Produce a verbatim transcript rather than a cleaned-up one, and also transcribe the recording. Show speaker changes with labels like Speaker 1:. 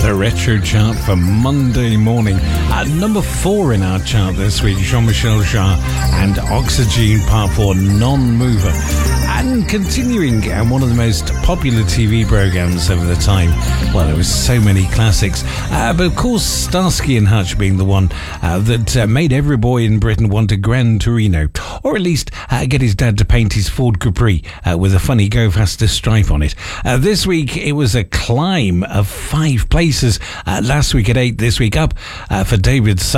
Speaker 1: The retro chart for Monday morning. At number four in our chart this week, Jean-Michel Jarre and Oxygen Part four, Non-Mover. And continuing on one of the most popular T V programs over the time. Well, there was so many classics. Uh, but of course, Starsky and Hutch being the one uh, that uh, made every boy in Britain want a Gran Torino. Or at least uh, get his dad to paint his Ford Capri uh, with a funny Go Faster stripe on it. Uh, this week, it was a climb of five places. Uh, last week at eight, this week up uh, for David Sutton.